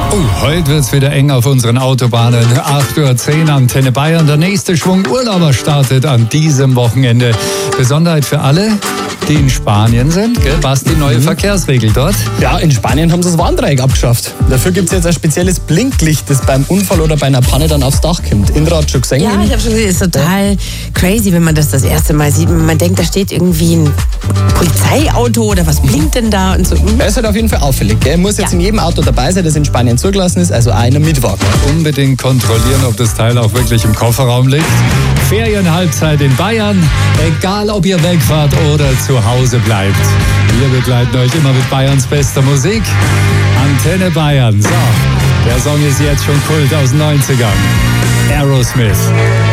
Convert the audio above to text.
Oh, heute wird's wieder eng auf unseren Autobahnen. 8:10 Uhr, Antenne Bayern. Der nächste Schwung Urlauber startet an diesem Wochenende. Besonderheit für alle, die in Spanien sind. Gell? Was die neue Verkehrsregel dort? Ja, in Spanien haben sie das Warndreieck abgeschafft. Dafür gibt es jetzt ein spezielles Blinklicht, das beim Unfall oder bei einer Panne dann aufs Dach kommt. Indra hat schon gesehen. Ja, ich habe schon gesehen, ist total crazy, wenn man das erste Mal sieht. Man denkt, da steht irgendwie ein Polizeiauto oder was blinkt denn da und so. Er ist halt auf jeden Fall auffällig. Gell? Muss jetzt in jedem Auto dabei sein, das in Spanien zugelassen ist, also einer Mitwagen. Unbedingt kontrollieren, ob das Teil auch wirklich im Kofferraum liegt. Ferienhalbzeit in Bayern. Egal, ob ihr wegfahrt oder zu Hause bleibt. Wir begleiten euch immer mit Bayerns bester Musik. Antenne Bayern. So, der Song ist jetzt schon Kult aus den 90ern. Aerosmith.